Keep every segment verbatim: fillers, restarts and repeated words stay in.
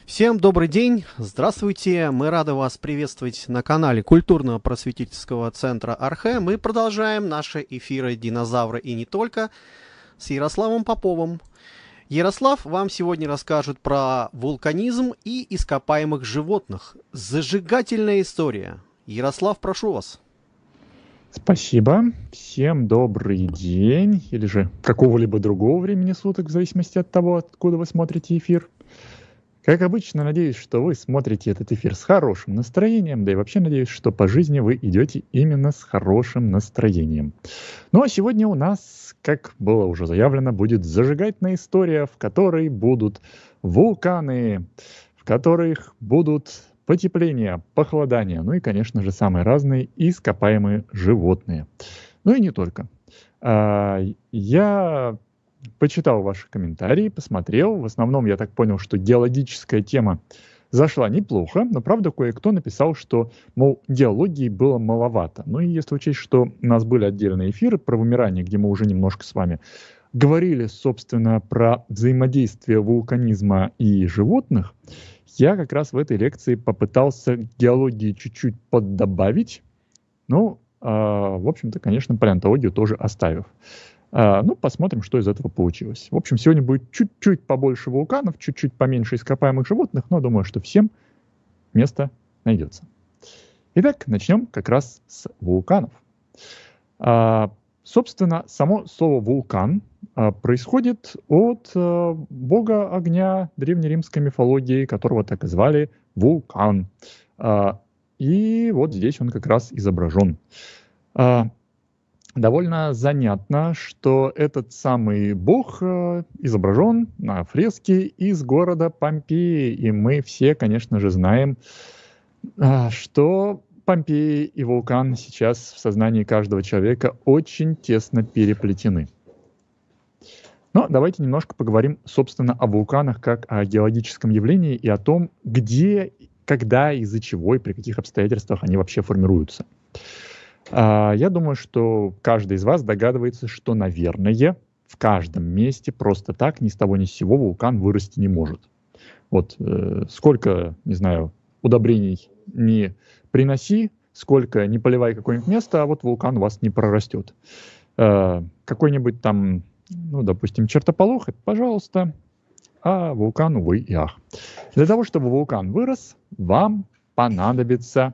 Всем добрый день, здравствуйте, мы рады вас приветствовать на канале культурно-просветительского центра Архэ. Мы продолжаем наши эфиры «Динозавры и не только» с Ярославом Поповым. Ярослав вам сегодня расскажет про вулканизм и ископаемых животных. Зажигательная история. Ярослав, прошу вас. Спасибо. Всем добрый день, или же какого-либо другого времени суток, в зависимости от того, откуда вы смотрите эфир. Как обычно, надеюсь, что вы смотрите этот эфир с хорошим настроением, да и вообще надеюсь, что по жизни вы идете именно с хорошим настроением. Ну а сегодня у нас, как было уже заявлено, будет зажигательная история, в которой будут вулканы, в которых будут потепление, похолодание, ну и, конечно же, самые разные ископаемые животные. Ну и не только. Я почитал ваши комментарии, посмотрел. В основном я так понял, что геологическая тема зашла неплохо, но, правда, кое-кто написал, что, мол, геологии было маловато. Ну и если учесть, что у нас были отдельные эфиры про вымирание, где мы уже немножко с вами говорили, собственно, про взаимодействие вулканизма и животных, я как раз в этой лекции попытался геологии чуть-чуть поддобавить, ну, э, в общем-то, конечно, палеонтологию тоже оставив. Uh, ну, посмотрим, что из этого получилось. В общем, сегодня будет чуть-чуть побольше вулканов, чуть-чуть поменьше ископаемых животных, но думаю, что всем место найдется. Итак, начнем как раз с вулканов. Uh, собственно, само слово «вулкан» uh, происходит от uh, бога огня древнеримской мифологии, которого так и звали Вулкан. Uh, и вот здесь он как раз изображен. Uh, Довольно занятно, что этот самый бог э, изображен на фреске из города Помпеи. И мы все, конечно же, знаем, э, что Помпеи и вулкан сейчас в сознании каждого человека очень тесно переплетены. Но давайте немножко поговорим, собственно, о вулканах как о геологическом явлении и о том, где, когда, из-за чего и при каких обстоятельствах они вообще формируются. Я думаю, что каждый из вас догадывается, что, наверное, в каждом месте просто так ни с того ни с сего вулкан вырасти не может. Вот э, сколько, не знаю, удобрений не приноси, сколько не поливай какое-нибудь место, а вот вулкан у вас не прорастет. Э, какой-нибудь там, ну, допустим, чертополох, это пожалуйста, а вулкан, увы и ах. Для того, чтобы вулкан вырос, вам понадобится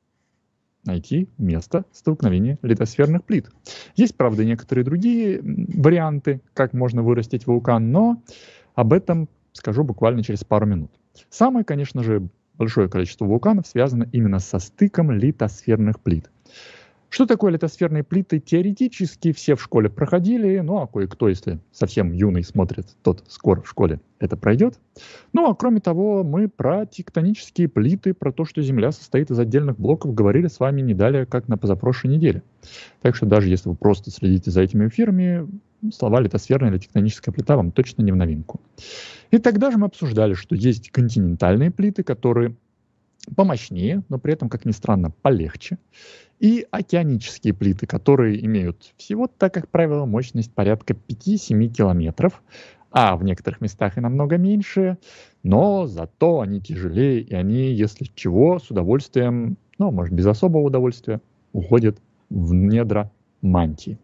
найти место столкновения литосферных плит. Есть, правда, некоторые другие варианты, как можно вырастить вулкан, но об этом скажу буквально через пару минут. Самое, конечно же, большое количество вулканов связано именно со стыком литосферных плит. Что такое литосферные плиты? Теоретически все в школе проходили, ну а кое-кто, если совсем юный смотрит, тот скоро в школе это пройдет. Ну а кроме того, мы про тектонические плиты, про то, что Земля состоит из отдельных блоков, говорили с вами не далее, как на позапрошлой неделе. Так что даже если вы просто следите за этими эфирами, слова литосферная или тектоническая плита вам точно не в новинку. И тогда же мы обсуждали, что есть континентальные плиты, которые помощнее, но при этом, как ни странно, полегче. И океанические плиты, которые имеют всего-то, как правило, мощность порядка пять-семь километров, а в некоторых местах и намного меньше, но зато они тяжелее, и они, если чего, с удовольствием, ну, может, без особого удовольствия, уходят в недра мантии.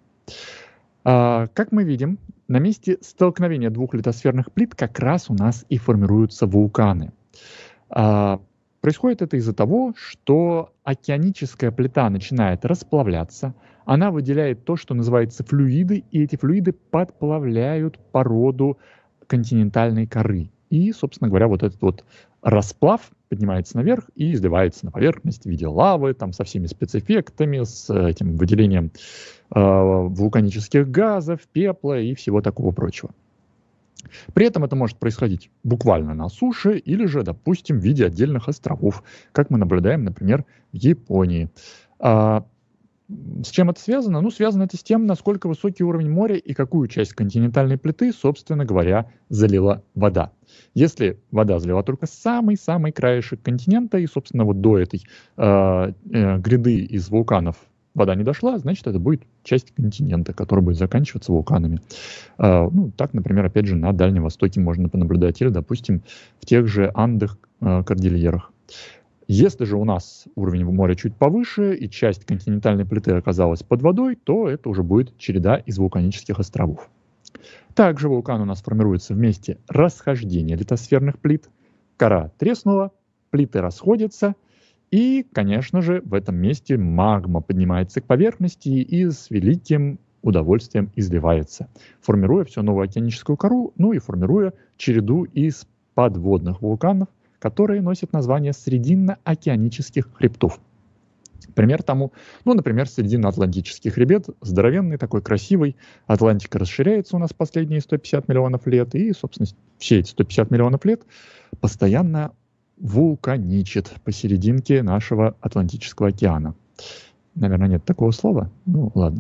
А, как мы видим, на месте столкновения двух литосферных плит как раз у нас и формируются вулканы. А, Происходит это из-за того, что океаническая плита начинает расплавляться, она выделяет то, что называется флюиды, и эти флюиды подплавляют породу континентальной коры. И, собственно говоря, вот этот вот расплав поднимается наверх и изливается на поверхность в виде лавы, там со всеми спецэффектами, с этим выделением э, вулканических газов, пепла и всего такого прочего. При этом это может происходить буквально на суше или же, допустим, в виде отдельных островов, как мы наблюдаем, например, в Японии. А с чем это связано? Ну, связано это с тем, насколько высокий уровень моря и какую часть континентальной плиты, собственно говоря, залила вода. Если вода залила только самый-самый краешек континента, и, собственно, вот до этой э, э, гряды из вулканов вода не дошла, значит, это будет часть континента, который будет заканчиваться вулканами. А, ну, так, например, опять же, на Дальнем Востоке можно понаблюдать, или, допустим, в тех же Андах, а, Кордильерах. Если же у нас уровень моря чуть повыше, и часть континентальной плиты оказалась под водой, то это уже будет череда из вулканических островов. Также вулкан у нас формируется в месте расхождения литосферных плит. Кора треснула, плиты расходятся, и, конечно же, в этом месте магма поднимается к поверхности и с великим удовольствием изливается, формируя всю новую океаническую кору, ну и формируя череду из подводных вулканов, которые носят название срединно-океанических хребтов. Пример тому, ну, например, Срединно-Атлантический хребет, здоровенный, такой красивый. Атлантика расширяется у нас последние сто пятьдесят миллионов лет, и, собственно, все эти сто пятьдесят миллионов лет постоянно вулканичит посерединке нашего Атлантического океана. Наверное, нет такого слова? Ну, ладно.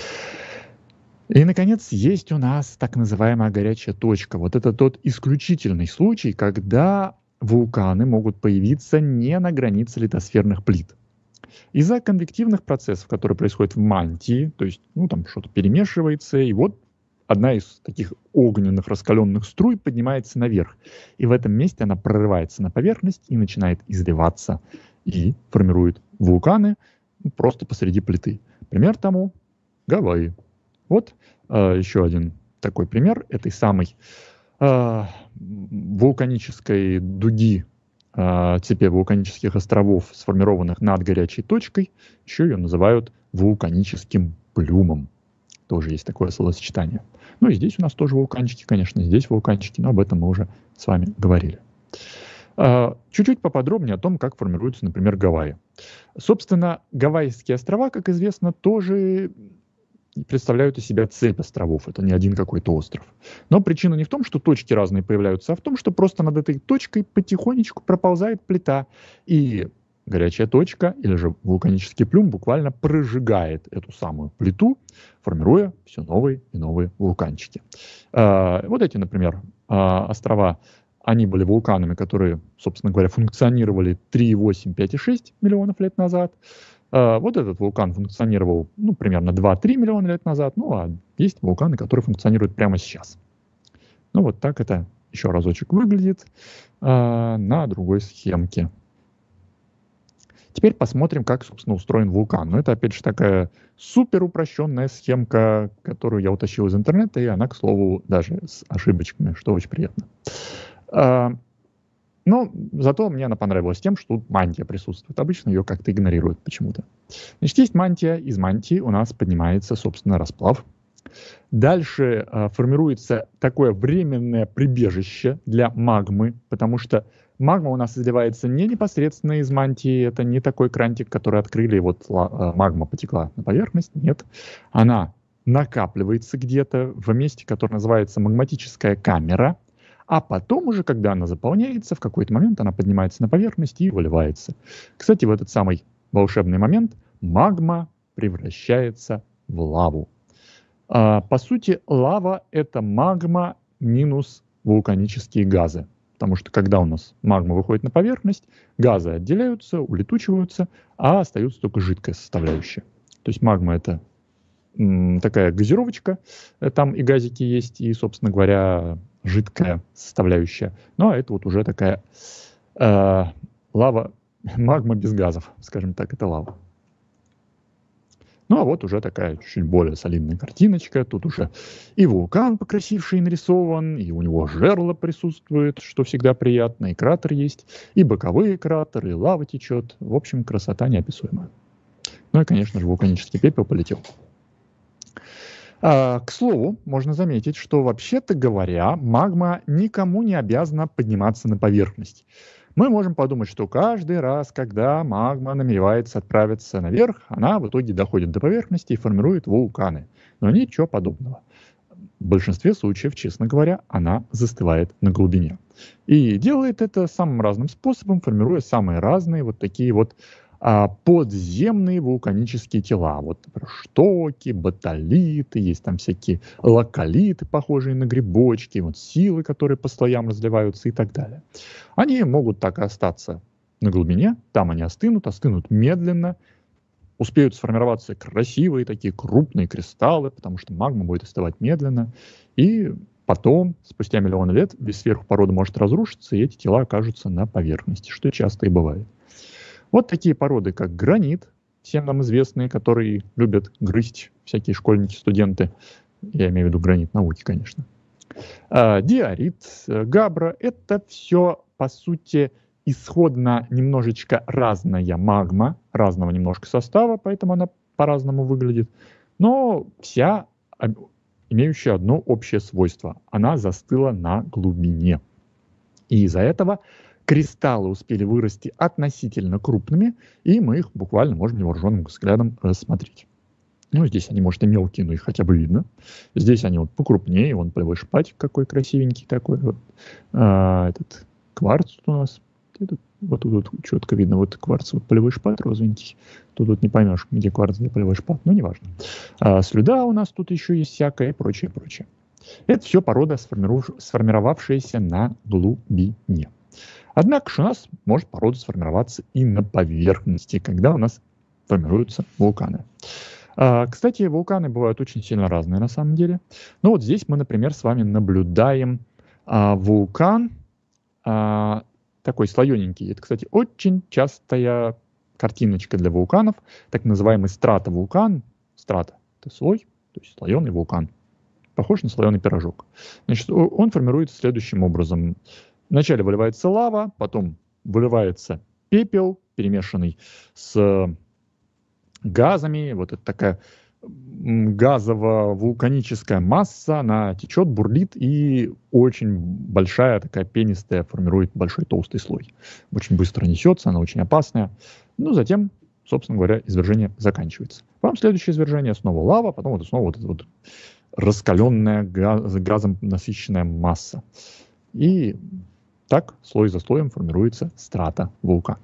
И, наконец, есть у нас так называемая горячая точка. Вот это тот исключительный случай, когда вулканы могут появиться не на границе литосферных плит. Из-за конвективных процессов, которые происходят в мантии, то есть, ну, там что-то перемешивается, и вот одна из таких огненных раскаленных струй поднимается наверх. И в этом месте она прорывается на поверхность и начинает изливаться. И формирует вулканы просто посреди плиты. Пример тому Гавайи. Вот э, еще один такой пример этой самой э, вулканической дуги, э, цепи вулканических островов, сформированных над горячей точкой. Еще ее называют вулканическим плюмом. Тоже есть такое словосочетание. Ну и здесь у нас тоже вулканчики, конечно, здесь вулканчики, но об этом мы уже с вами говорили. Чуть-чуть поподробнее о том, как формируются, например, Гавайи. Собственно, Гавайские острова, как известно, тоже представляют из себя цепь островов. Это не один какой-то остров. Но причина не в том, что точки разные появляются, а в том, что просто над этой точкой потихонечку проползает плита. И горячая точка, или же вулканический плюм, буквально прожигает эту самую плиту, формируя все новые и новые вулканчики. Вот эти, например, острова, они были вулканами, которые, собственно говоря, функционировали три, восемь, пять и шесть миллионов лет назад. Вот этот вулкан функционировал, ну, примерно два-три миллиона лет назад. Ну, а есть вулканы, которые функционируют прямо сейчас. Ну, вот так это еще разочек выглядит на другой схемке. Теперь посмотрим, как, собственно, устроен вулкан. Ну, это, опять же, такая супер упрощенная схемка, которую я утащил из интернета, и она, к слову, даже с ошибочками, что очень приятно. А, но зато мне она понравилась тем, что тут мантия присутствует. Обычно ее как-то игнорируют почему-то. Значит, есть мантия. Из мантии у нас поднимается, собственно, расплав. Дальше а, формируется такое временное прибежище для магмы, потому что магма у нас изливается не непосредственно из мантии, это не такой крантик, который открыли, и вот магма потекла на поверхность, нет. Она накапливается где-то в месте, которое называется магматическая камера, а потом уже, когда она заполняется, в какой-то момент она поднимается на поверхность и выливается. Кстати, в этот самый волшебный момент магма превращается в лаву. А, по сути, лава — это магма минус вулканические газы. Потому что когда у нас магма выходит на поверхность, газы отделяются, улетучиваются, а остается только жидкая составляющая. То есть магма — это м, такая газировочка, там и газики есть, и, собственно говоря, жидкая составляющая. Ну а это вот уже такая э, лава, магма без газов, скажем так, это лава. Ну, а вот уже такая чуть более солидная картиночка. Тут уже и вулкан покрасивший нарисован, и у него жерло присутствует, что всегда приятно, и кратер есть, и боковые кратеры, и лава течет. В общем, красота неописуемая. Ну и, конечно же, вулканический пепел полетел. А, к слову, можно заметить, что, вообще-то говоря, магма никому не обязана подниматься на поверхность. Мы можем подумать, что каждый раз, когда магма намеревается отправиться наверх, она в итоге доходит до поверхности и формирует вулканы. Но ничего подобного. В большинстве случаев, честно говоря, она застывает на глубине. И делает это самым разным способом, формируя самые разные вот такие вот а, подземные вулканические тела. Вот, например, штоки, батолиты, есть там всякие локалиты, похожие на грибочки, вот силы, которые по слоям разливаются и так далее. Они могут так и остаться на глубине, там они остынут, остынут медленно, успеют сформироваться красивые такие крупные кристаллы, потому что магма будет остывать медленно, и потом, спустя миллионы лет, весь сверху порода может разрушиться, и эти тела окажутся на поверхности, что часто и бывает. Вот такие породы, как гранит, всем нам известные, которые любят грызть всякие школьники, студенты, я имею в виду гранит науки, конечно. А, диорит, габра — это все, по сути, исходно немножечко разная магма, разного немножко состава, поэтому она по-разному выглядит, но вся имеющая одно общее свойство. Она застыла на глубине. И из-за этого кристаллы успели вырасти относительно крупными, и мы их буквально можем невооруженным взглядом рассмотреть. Ну, здесь они, может, и мелкие, но их хотя бы видно. Здесь они вот покрупнее, вон полевой шпатик какой красивенький такой. Вот. А, этот кварц у нас. Этот, вот тут вот четко видно, вот кварц, вот полевой шпат розовенький. Тут вот не поймешь, где кварц, где полевой шпат, но неважно. А, слюда у нас тут еще есть всякое и прочее, прочее. Это все порода, сформировавшаяся на глубине. Однако же у нас может порода сформироваться и на поверхности, когда у нас формируются вулканы. А, кстати, вулканы бывают очень сильно разные на самом деле. Ну вот здесь мы, например, с вами наблюдаем а, вулкан, а, такой слоененький. Это, кстати, очень частая картиночка для вулканов, так называемый стратовулкан. Страта — это слой, то есть слоеный вулкан. Похож на слоеный пирожок. Значит, он формируется следующим образом. Вначале выливается лава, потом выливается пепел, перемешанный с газами. Вот это такая газово-вулканическая масса, она течет, бурлит, и очень большая такая пенистая формирует большой толстый слой. Очень быстро несется, она очень опасная. Ну, затем, собственно говоря, извержение заканчивается. Потом следующее извержение снова лава, потом вот снова вот эта вот раскаленная, газом насыщенная масса. И так слой за слоем формируется страта вулкана.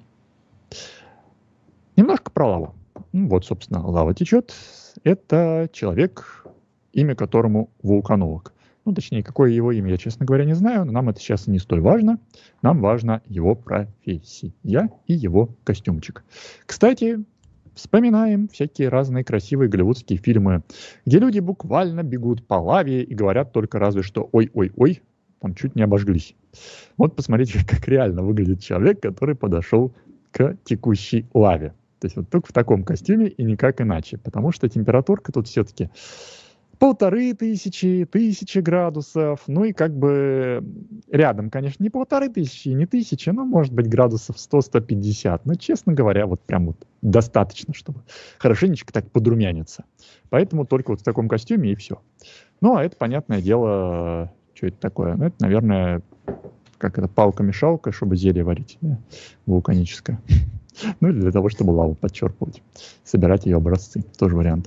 Немножко про лаву. Ну, вот, собственно, лава течет. Это человек, имя которому вулканолог. Ну, точнее, какое его имя, я, честно говоря, не знаю, но нам это сейчас не столь важно. Нам важна его профессия и его костюмчик. Кстати, вспоминаем всякие разные красивые голливудские фильмы, где люди буквально бегут по лаве и говорят только разве что «ой-ой-ой», там чуть не обожглись. Вот посмотрите, как реально выглядит человек, который подошел к текущей лаве. То есть вот только в таком костюме и никак иначе. Потому что температурка тут все-таки полторы тысячи, тысячи градусов. Ну и как бы рядом, конечно, не полторы тысячи, не тысячи, но может быть градусов сто - сто пятьдесят. Но, честно говоря, вот прям вот достаточно, чтобы хорошенечко так подрумяниться. Поэтому только вот в таком костюме и все. Ну а это, понятное дело, что это такое? Ну это, наверное, как это, палка-мешалка, чтобы зелье варить, да? Вулканическое. Ну или для того, чтобы лаву подчерпывать, собирать ее образцы, тоже вариант.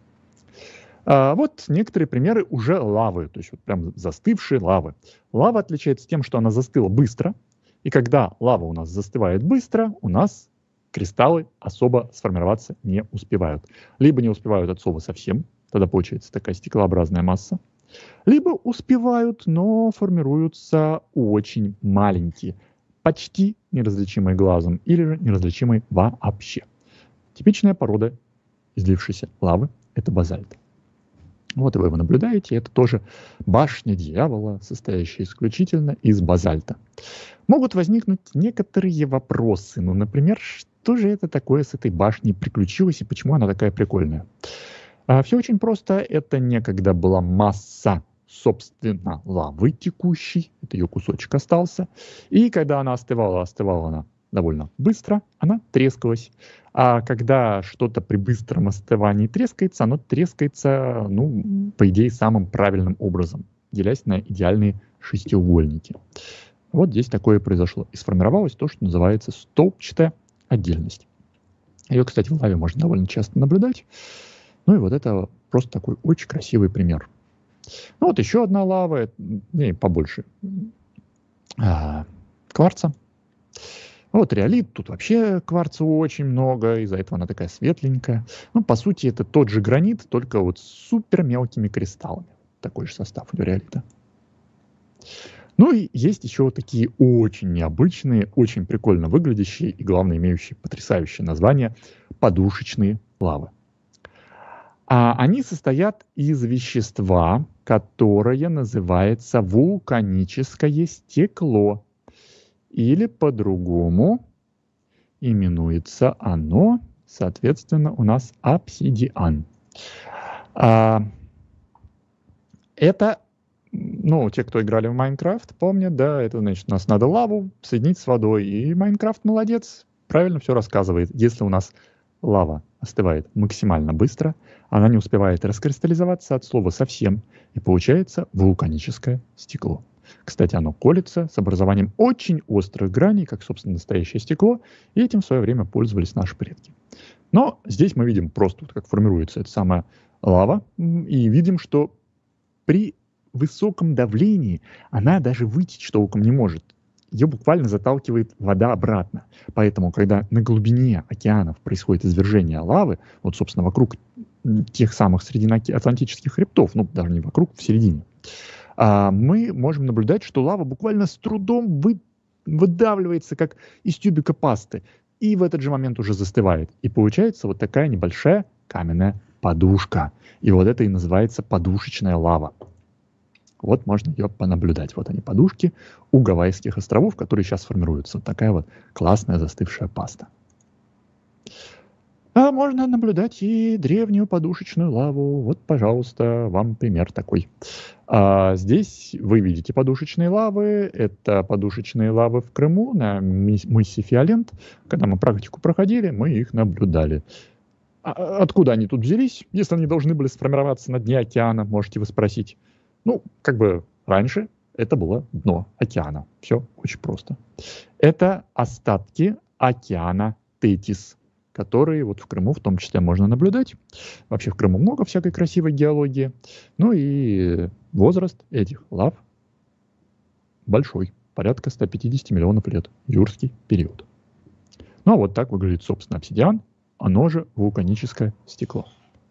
А вот некоторые примеры уже лавы, то есть вот прям застывшие лавы. Лава отличается тем, что она застыла быстро, и когда лава у нас застывает быстро, у нас кристаллы особо сформироваться не успевают. Либо не успевают от слова совсем, тогда получается такая стеклообразная масса, либо успевают, но формируются очень маленькие, почти неразличимые глазом, или же неразличимые вообще. Типичная порода излившейся лавы — это базальт. Вот и вы его наблюдаете, это тоже башня дьявола, состоящая исключительно из базальта. Могут возникнуть некоторые вопросы, ну, например, что же это такое с этой башней приключилось и почему она такая прикольная? А все очень просто, это некогда была масса, собственно, лавы текущей, это ее кусочек остался, и когда она остывала, остывала она довольно быстро, она трескалась. А когда что-то при быстром остывании трескается, оно трескается, ну, по идее, самым правильным образом, делясь на идеальные шестиугольники. Вот здесь такое произошло. И сформировалось то, что называется столбчатая отдельность. Ее, кстати, в лаве можно довольно часто наблюдать. Ну и вот это просто такой очень красивый пример. Ну вот еще одна лава, не, побольше, а, кварца. Вот реолит, тут вообще кварца очень много, из-за этого она такая светленькая. Ну, по сути, это тот же гранит, только вот с супер мелкими кристаллами. Такой же состав у реолита. Ну и есть еще вот такие очень необычные, очень прикольно выглядящие и, главное, имеющие потрясающее название подушечные лавы. А они состоят из вещества, которое называется вулканическое стекло. Или по-другому именуется оно, соответственно, у нас обсидиан. А, это, ну, те, кто играли в Майнкрафт, помнят, да, это значит, у нас надо лаву соединить с водой, и Майнкрафт молодец, правильно все рассказывает. Если у нас лава остывает максимально быстро, она не успевает раскристаллизоваться от слова совсем, и получается вулканическое стекло. Кстати, оно колется с образованием очень острых граней, как, собственно, настоящее стекло, и этим в свое время пользовались наши предки. Но здесь мы видим просто, вот как формируется эта самая лава, и видим, что при высоком давлении она даже вытечь толком не может. Ее буквально заталкивает вода обратно. Поэтому, когда на глубине океанов происходит извержение лавы, вот, собственно, вокруг тех самых срединноатлантических хребтов, ну, даже не вокруг, в середине, мы можем наблюдать, что лава буквально с трудом вы, выдавливается, как из тюбика пасты, и в этот же момент уже застывает. И получается вот такая небольшая каменная подушка. И вот это и называется подушечная лава. Вот можно ее понаблюдать. Вот они, подушки у Гавайских островов, которые сейчас формируются. Вот такая вот классная застывшая паста. А можно наблюдать и древнюю подушечную лаву. Вот, пожалуйста, вам пример такой. А здесь вы видите подушечные лавы. Это подушечные лавы в Крыму, на мысе Фиолент. Когда мы практику проходили, мы их наблюдали. А откуда они тут взялись, если они должны были сформироваться на дне океана, можете вы спросить. Ну, как бы раньше это было дно океана. Все очень просто. Это остатки океана Тетис, которые вот в Крыму в том числе можно наблюдать. Вообще в Крыму много всякой красивой геологии. Ну и возраст этих лав большой. Порядка ста пятидесяти миллионов лет. Юрский период. Ну а вот так выглядит, собственно, обсидиан. Оно же вулканическое стекло.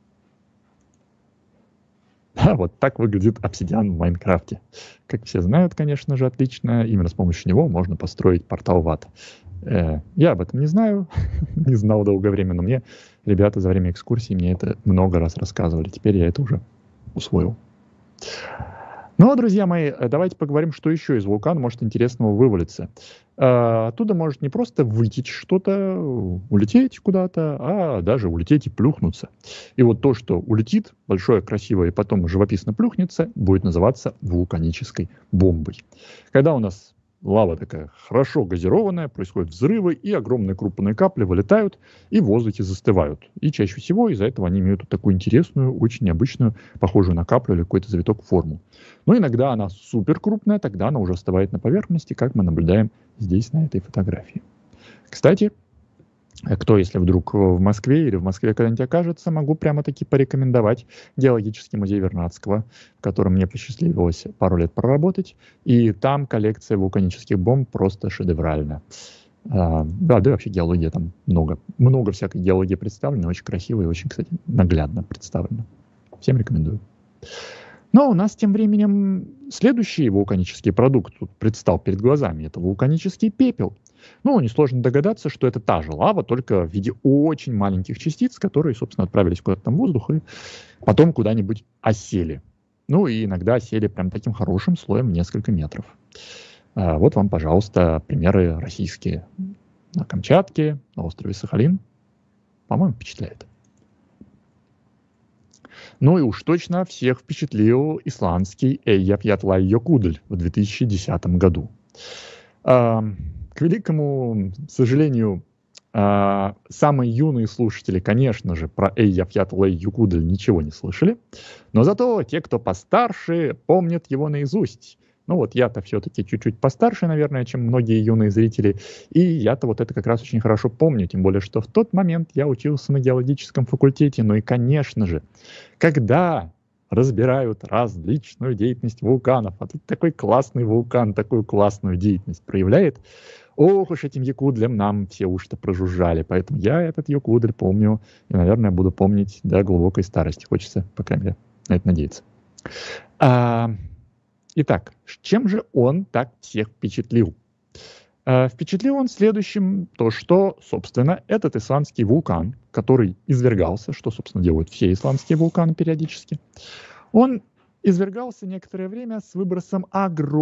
А вот так выглядит обсидиан в Майнкрафте. Как все знают, конечно же, отлично. Именно с помощью него можно построить портал в ад. Э, я об этом не знаю, не знал долгое время, но мне ребята за время экскурсии мне это много раз рассказывали. Теперь я это уже усвоил. Ну, друзья мои, давайте поговорим, что еще из вулкана может интересного вывалиться. Оттуда может не просто вытечь что-то, улететь куда-то, а даже улететь и плюхнуться. И вот то, что улетит, большое, красивое, и потом живописно плюхнется, будет называться вулканической бомбой. Когда у нас лава такая хорошо газированная, происходят взрывы, и огромные крупные капли вылетают и в воздухе застывают. И чаще всего из-за этого они имеют вот такую интересную, очень необычную, похожую на каплю или какой-то завиток форму. Но иногда она супер крупная, тогда она уже остывает на поверхности, как мы наблюдаем здесь на этой фотографии. Кстати, кто, если вдруг в Москве или в Москве когда-нибудь окажется, могу прямо-таки порекомендовать Геологический музей Вернадского, в котором мне посчастливилось пару лет проработать. И там коллекция вулканических бомб просто шедевральна. А, да, да, вообще геология там много. Много всякой геологии представлено, очень красиво и очень, кстати, наглядно представлено. Всем рекомендую. Но у нас тем временем следующий вулканический продукт тут предстал перед глазами. Это вулканический пепел. Ну, несложно догадаться, что это та же лава, только в виде очень маленьких частиц, которые, собственно, отправились куда-то там в воздух и потом куда-нибудь осели. Ну, и иногда осели прям таким хорошим слоем в несколько метров. А вот вам, пожалуйста, примеры российские. На Камчатке, на острове Сахалин. По-моему, впечатляет. Ну и уж точно всех впечатлил исландский Эйяфjallajökull в две тысячи десятом году. А, к великому сожалению, а, самые юные слушатели, конечно же, про Эйяфjallajökull ничего не слышали, но зато те, кто постарше, помнят его наизусть. Ну вот я-то все-таки чуть-чуть постарше, наверное, чем многие юные зрители, и я-то вот это как раз очень хорошо помню, тем более, что в тот момент я учился на геологическом факультете, ну и, конечно же, когда разбирают различную деятельность вулканов, а тут такой классный вулкан такую классную деятельность проявляет, ох уж этим якудлем нам все уши-то прожужжали, поэтому я этот якудль помню и, наверное, буду помнить до глубокой старости, хочется, по крайней мере, на это надеяться. А... Итак, чем же он так всех впечатлил? Э, Впечатлил он следующим, то что, собственно, этот исландский вулкан, который извергался, что, собственно, делают все исландские вулканы периодически, он извергался некоторое время с выбросом огромного